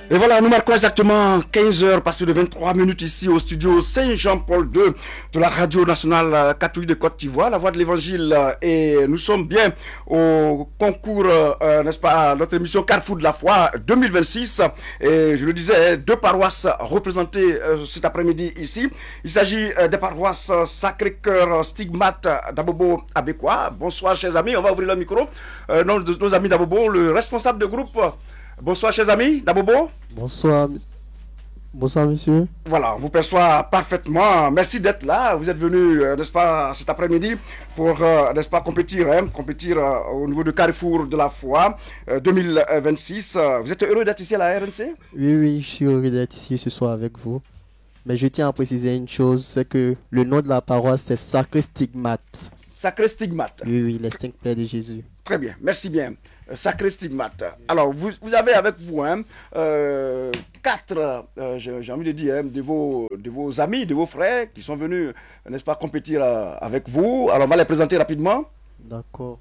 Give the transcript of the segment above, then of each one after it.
Et voilà, nous marquons exactement 15 heures passées de 23 minutes ici au studio Saint-Jean-Paul II de la Radio Nationale Catholique de Côte d'Ivoire, la voix de l'Évangile. Et nous sommes bien au concours, n'est-ce pas, notre émission Carrefour de la foi 2026. Et je le disais, deux paroisses représentées cet après-midi ici. Il s'agit des paroisses Sacré-Cœur Stigmate d'Abobo Abekwa. Bonsoir, chers amis, on va ouvrir le micro. Nos amis d'Abobo, le responsable de groupe. Bonsoir, chers amis d'Abobo. Bonsoir. Bonsoir, monsieur. Voilà, on vous perçoit parfaitement. Merci d'être là. Vous êtes venu, n'est-ce pas, cet après-midi pour, n'est-ce pas, compétir au niveau de Carrefour de la foi 2026. Vous êtes heureux d'être ici à la RNC? Oui, je suis heureux d'être ici ce soir avec vous. Mais je tiens à préciser une chose, c'est que le nom de la paroisse, c'est Sacré Stigmate. Sacré Stigmate. Oui, les 5 plaies de Jésus. Très bien, merci bien. Sacré Stigmate. Alors, vous avez avec vous quatre, j'ai envie de dire, de vos amis, de vos frères qui sont venus, n'est-ce pas, compétir avec vous. Alors, on va les présenter rapidement. D'accord.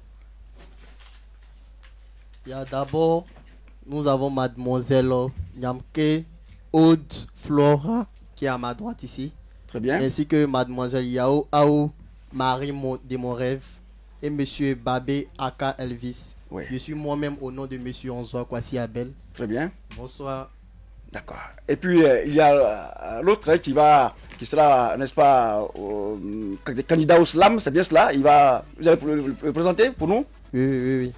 Il y a d'abord, nous avons mademoiselle Nyamke Aude Flora, qui est à ma droite ici. Très bien. Ainsi que mademoiselle Yao Ao Marie de mon rêve et monsieur Babé Aka Elvis. Oui. Je suis moi-même au nom de monsieur Onzoa Kwasi Abel. Très bien. Bonsoir. D'accord. Et puis, il y a l'autre qui sera, n'est-ce pas, candidat au slam, c'est bien cela. Vous allez le présenter pour nous? Oui.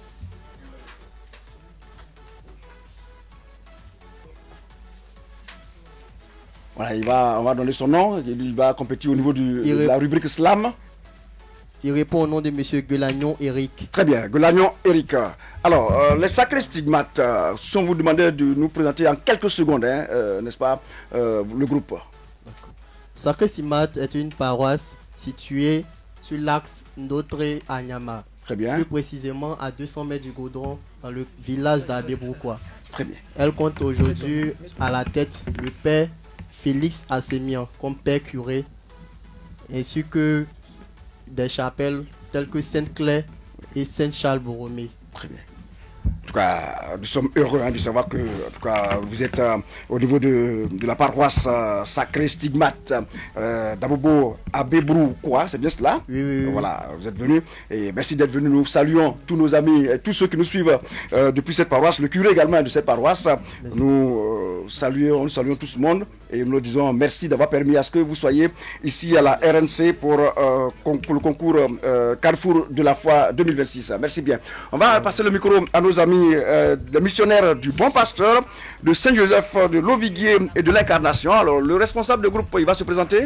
Voilà, on va donner son nom. Il va compétir au niveau de la rubrique slam. Il répond au nom de M. Guelagnon Eric. Très bien, Guelagnon Eric. Alors, les sacrés stigmates, si on vous demandait de nous présenter en quelques secondes, n'est-ce pas, le groupe. Sacré Stigmate est une paroisse située sur l'axe Ndotri à Nyama. Très bien. Plus précisément à 200 mètres du Gaudron, dans le village d'Abebroukwa. Très bien. Elle compte aujourd'hui à la tête le père Félix Assemian comme père curé, ainsi que des chapelles telles que Sainte-Claire et Saint-Charles-Borromée. Très bien. En tout cas, nous sommes heureux de savoir que, en tout cas, vous êtes au niveau de la paroisse Sacré Stigmate d'Abobo Abebrou, quoi, c'est bien cela? Oui. Voilà, vous êtes venus et merci d'être venus. Nous saluons tous nos amis, tous ceux qui nous suivent depuis cette paroisse, le curé également de cette paroisse. Merci. Nous saluons tout le monde et nous disons merci d'avoir permis à ce que vous soyez ici à la RNC pour le concours Carrefour de la foi 2026. Merci bien. On va passer le micro à nos amis les missionnaires du Bon Pasteur, de Saint-Joseph, de l'Oviguier et de l'Incarnation. Alors, le responsable de groupe, il va se présenter.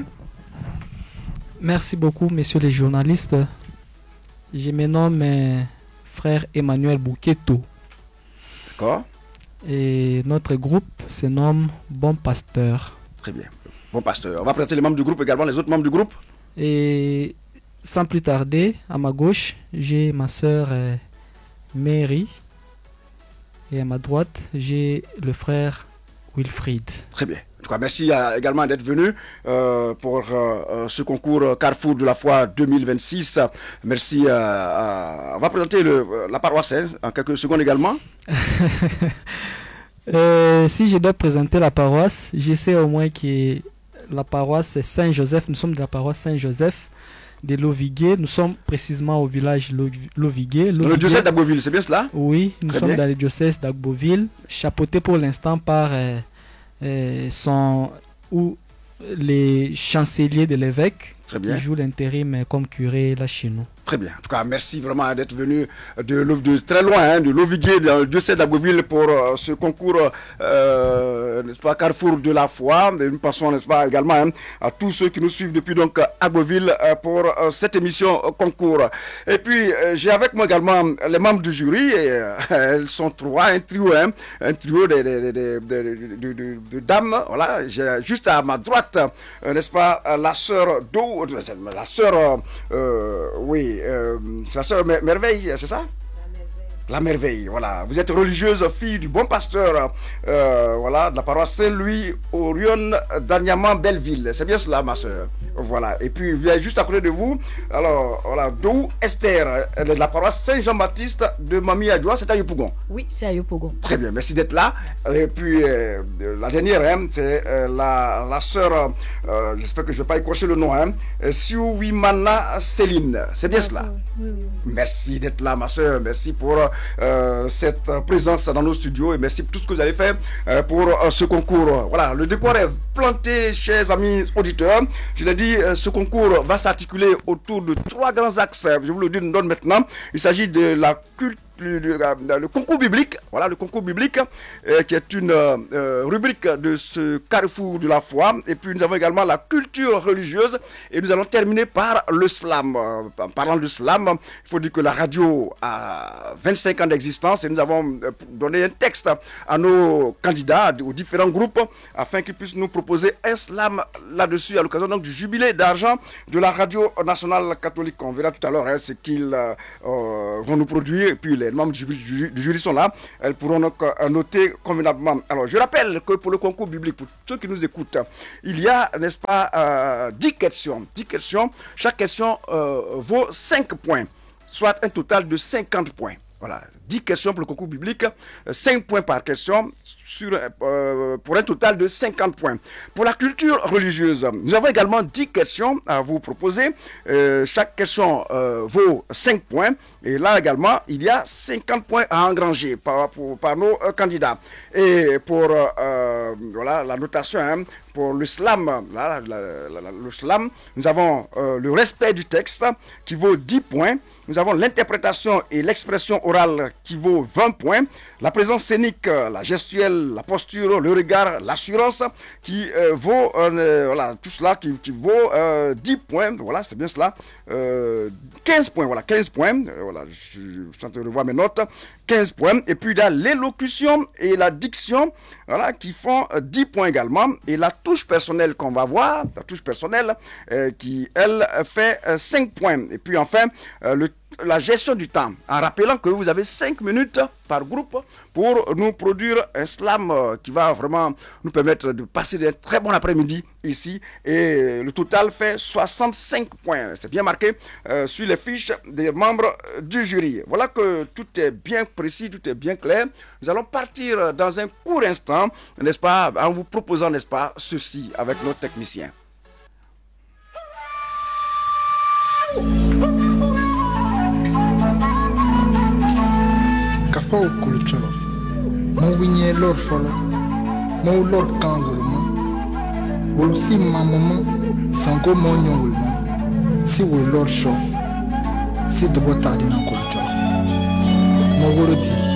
Merci beaucoup, messieurs les journalistes. Je me nomme frère Emmanuel Bouqueto. D'accord. Et notre groupe se nomme Bon Pasteur. Très bien. Bon Pasteur. On va présenter les membres du groupe également, les autres membres du groupe. Et sans plus tarder, à ma gauche, j'ai ma sœur Mary. Et à ma droite, j'ai le frère Wilfried. Très bien. En tout cas, merci également d'être venu pour ce concours Carrefour de la foi 2026. Merci. On va présenter la paroisse en quelques secondes également. Si je dois présenter la paroisse, je sais au moins que la paroisse est Saint-Joseph. Nous sommes de la paroisse Saint-Joseph de l'Oviguier. Nous sommes précisément au village l'Oviguier. Dans le diocèse d'Agboville, c'est bien cela? Oui, nous sommes dans le diocèse d'Agboville, chapeauté pour l'instant par les chanceliers de l'évêque qui joue l'intérim comme curé là chez nous. Très bien. En tout cas, merci vraiment d'être venu de très loin, de l'Oviguier, dans le diocèse d'Agboville pour ce concours, n'est-ce pas, Carrefour de la foi. Et nous passons, n'est-ce pas, également à tous ceux qui nous suivent depuis donc Agboville pour cette émission concours. Et puis, j'ai avec moi également les membres du jury. Et, elles sont trois, un trio de dames. Voilà, j'ai juste à ma droite, n'est-ce pas, la sœur c'est la sœur Merveille, c'est ça? La merveille, voilà. Vous êtes religieuse, fille du bon pasteur, voilà, de la paroisse Saint-Louis, Orion d'Agnaman, Belleville. C'est bien cela, ma soeur. Voilà. Et puis, il y a juste à côté de vous, alors, voilà, Dou Esther, de la paroisse Saint-Jean-Baptiste de Mami Adjoa, c'est à Yopougon. Oui, c'est à Yopougon. Très bien, merci d'être là. Merci. Et puis, la dernière, hein, c'est la sœur, j'espère que je ne vais pas écorcher le nom, hein, Siouimana Céline. C'est bien cela. Oui. Merci d'être là, ma soeur. Merci pour cette présence dans nos studios et merci pour tout ce que vous avez fait pour ce concours. Voilà, le décor est planté, chers amis auditeurs. Je l'ai dit, ce concours va s'articuler autour de 3 grands axes. Je vous le donne maintenant. Il s'agit de la culture. Le concours biblique, voilà le concours biblique qui est une rubrique de ce carrefour de la foi. Et puis nous avons également la culture religieuse et nous allons terminer par le slam. En parlant du slam, il faut dire que la radio a 25 ans d'existence et nous avons donné un texte à nos candidats, aux différents groupes, afin qu'ils puissent nous proposer un slam là-dessus à l'occasion donc du jubilé d'argent de la radio nationale catholique. On verra tout à l'heure ce qu'ils vont nous produire et puis les membres du jury sont là, elles pourront donc noter convenablement. Alors, je rappelle que pour le concours biblique, pour ceux qui nous écoutent, il y a, n'est-ce pas, 10 questions. 10 questions. Chaque question vaut 5 points, soit un total de 50 points. Voilà, 10 questions pour le concours biblique, 5 points par question, pour un total de 50 points. Pour la culture religieuse, nous avons également 10 questions à vous proposer. Chaque question vaut 5 points. Et là également, il y a 50 points à engranger par nos candidats. Et pour voilà, la notation, hein, pour le slam, le slam, nous avons le respect du texte qui vaut 10 points. Nous avons l'interprétation et l'expression orale qui vaut 20 points. La présence scénique, la gestuelle, la posture, le regard, l'assurance qui vaut, voilà, tout cela qui vaut 10 points. Voilà, c'est bien cela. 15 points, voilà, 15 points. Voilà, je suis en train de revoir mes notes. 15 points. Et puis il y a l'élocution et la diction, voilà, qui font 10 points également. Et la touche personnelle qu'on va voir, la touche personnelle, qui, elle, fait 5 points. Et puis enfin, la gestion du temps, en rappelant que vous avez 5 minutes par groupe pour nous produire un slam qui va vraiment nous permettre de passer un très bon après-midi ici. Et le total fait 65 points. C'est bien marqué sur les fiches des membres du jury. Voilà que tout est bien précis, tout est bien clair. Nous allons partir dans un court instant, n'est-ce pas, en vous proposant, n'est-ce pas, ceci avec nos techniciens. Kafao kulucholo, mon winye lor folo, mon lor kangulma, wolusi maman, sango mon yongulma, si we lor show, si de botadina kulucholo, mon woroti.